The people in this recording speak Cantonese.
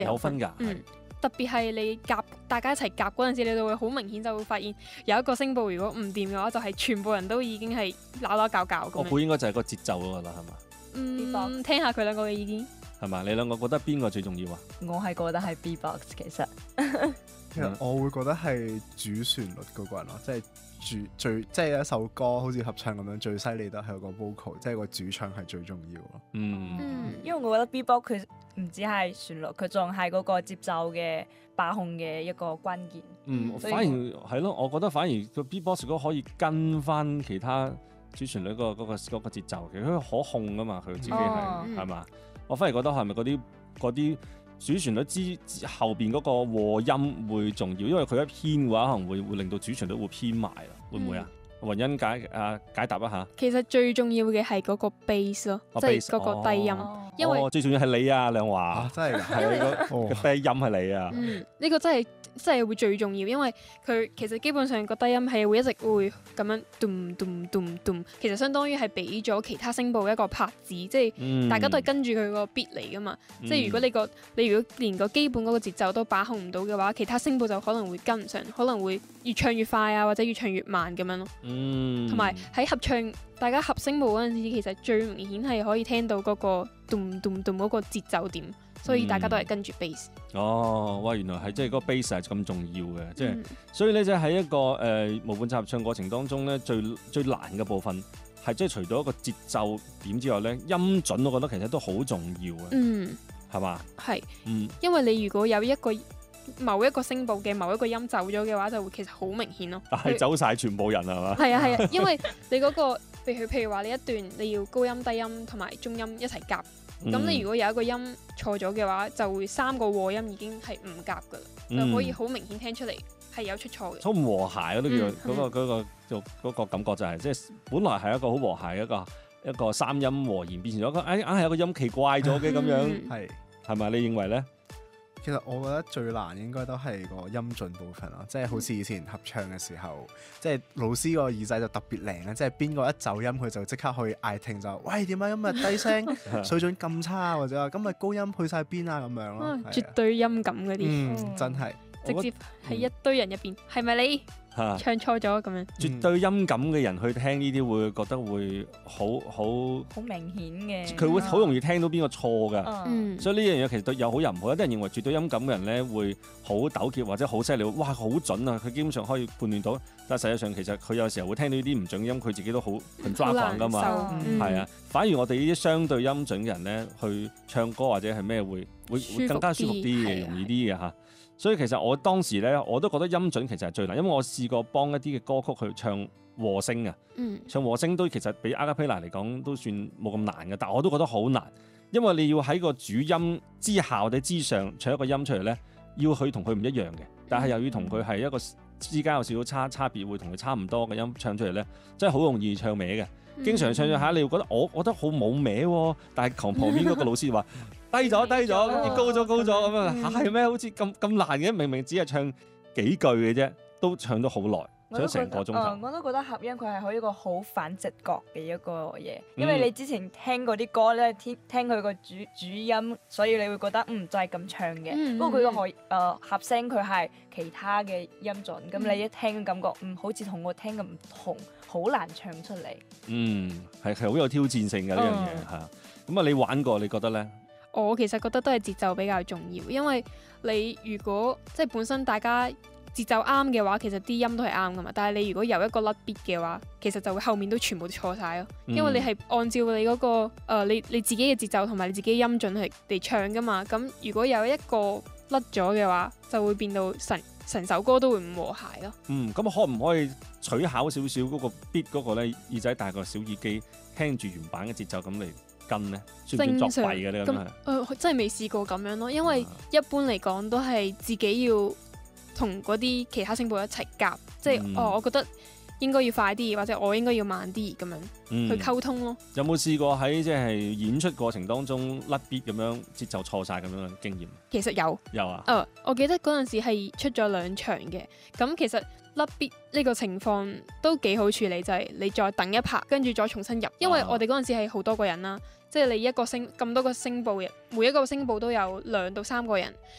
有分㗎。 特別係你大家一齊夾嗰陣時，你就會好明顯就會發現有一個聲部如果唔掂嘅話，就係全部人都已經係鬧鬧搞搞咁樣。 我估應該就係個節奏嗰個啦，係嘛？ 聽下佢兩個嘅意見。 係嘛？你兩個覺得邊個最重要啊？ 我係覺得係 B-box 其實。 其實我會覺得係主旋律嗰個人咯，即係即係一首歌好似合唱咁樣，最犀利都係個 vocal， 即係個主唱係最重要咯。 因為我覺得 B-box 佢唔止係旋律，佢仲係嗰個節奏嘅把控嘅一個關鍵。 反而係咯，我覺得反而個 B-box 如果可以跟翻其他主旋律嗰個節奏嘅，佢可控噶嘛，佢自己係嘛？我反而覺得係咪嗰啲主旋律之後邊嗰個和音會重要，因為佢一偏嘅話，可能會令到主旋律會偏埋啦，會唔會啊？雲欣解答一下。 其實最重要嘅係嗰個 bass 咯，即係嗰個低音，因為最重要係你啊，亮華。 真係㗎， 係個低音係你啊。 呢個真係會最重要，因為佢其實基本上個低音係會一直會咁樣咚咚咚咚，其實相當於係俾咗其他聲部一個拍子，即係大家都係跟住佢個 beat 嚟噶嘛。即係如果你如果連個基本嗰個節奏都把控唔到嘅話，其他聲部就可能會跟唔上，可能會越唱越快啊，或者越唱越慢咁樣咯。同埋喺合唱大家合聲部嗰陣時，其實最明顯係可以聽到嗰個咚咚咚嗰個節奏點。所以大家都係跟住 bass。 哇！原來係即係嗰個 bass 係咁重要嘅，即係所以咧，即係喺一個無伴奏合唱過程當中咧，最難嘅部分係即係除咗一個節奏點之外咧，音準我覺得其實都好重要嘅。係嘛？係。 因為你如果有某一個聲部嘅某一個音走咗嘅話，就會其實好明顯咯。 但係走晒全部人係嘛？ 係啊，因為你嗰個譬如話你一段你要高音、低音同埋中音一齊夾。咁你如果有一個音錯咗嘅話，就會3個和音已經係唔夾噶啦，就可以好明顯聽出嚟係有出錯嘅。 好唔和諧嗰啲嗰個感覺就係，即係本來係一個好和諧嘅一個三音和弦，變成咗硬係有個音奇怪咗嘅咁樣，係咪？你認為咧？ 其實我覺得最難應該都係個音準部分咯，即係好似以前合唱嘅時候，即係老師個耳仔就特別靈啊！即係邊個一走音，佢就即刻去嗌停就，喂，點解今日低聲水準咁差，或者話今日高音去晒邊啊咁樣咯。 絕對音感嗰啲， 真係直接喺一堆人入邊，係咪你唱錯咗咁樣？ 絕對音感嘅人去聽呢啲會覺得會好明顯嘅， 佢會好容易聽到邊個錯㗎。所以呢樣嘢其實對有好有唔好。有啲人認為絕對音感嘅人咧會好糾結或者好犀利，哇好準啊！佢基本上可以判斷到，但係實際上其實佢有時候會聽到呢啲唔準音，佢自己都好抓狂㗎嘛。係啊，反而我哋呢啲相對音準嘅人咧，去唱歌或者係咩會更加舒服啲嘅，容易啲嘅嚇。所以其實我當時咧，我都覺得音準其實係最難，因為我試過幫一啲嘅歌曲去唱和聲啊，唱和聲都其實比阿卡貝拉嚟講都算冇咁難嘅，但我都覺得好難，因為你要喺個主音之下或者之上唱一個音出嚟咧，要佢同佢唔一樣嘅，但係又要同佢係一個之間有少少差別，會同佢差唔多嘅音唱出嚟咧，真係好容易唱歪嘅。經常唱下，你會覺得我覺得好冇歪喎，但係旁邊嗰個老師話低咗，高咗咁樣，係咩？好似咁難嘅，明明只係唱幾句嘅啫，都唱咗好耐，唱咗成個鐘頭。 我都覺得合音佢係一個好反直覺嘅一個嘢，因為你之前聽嗰啲歌咧，聽佢個主音，所以你會覺得就係咁唱嘅。不過佢個合聲佢係其他嘅音準，咁你一聽嘅感覺好似同我聽嘅唔同，好難唱出嚟。 係好有挑戰性嘅呢樣嘢嚇。咁啊，你玩過你覺得咧？ 我其實覺得都係節奏比較重要，因為你如果即係本身大家節奏啱嘅話，其實啲音都係啱噶嘛。但係你如果有一個甩 beat 嘅話，其實就會後面都全部都錯晒咯。因為你係按照你嗰個你自己嘅節奏同埋你自己音準嚟唱噶嘛。咁如果有一個甩咗嘅話，就會變到成首歌都會唔和諧咯。 咁可唔可以取巧少少嗰個 beat 嗰個咧，耳仔戴個小耳機，聽住原版嘅節奏咁嚟跟咧，算唔算作弊嘅咧？咁真係未試過咁樣咯，因為一般嚟講都係自己要同嗰啲其他聲部一齊夾，即係我覺得應該要快啲，或者我應該要慢啲咁樣去溝通咯。 有冇試過喺即係演出過程當中甩 beat 咁樣節奏錯晒咁樣嘅經驗？ 其實有啊。 我記得嗰陣時係出咗2場嘅，咁其實甩 beat 呢個情況都幾好處理，就係你再等一拍，跟住再重新入，因為我哋嗰陣時係好多個人啦。即係你一個聲咁多個聲部，每一個聲部都有2到3個人，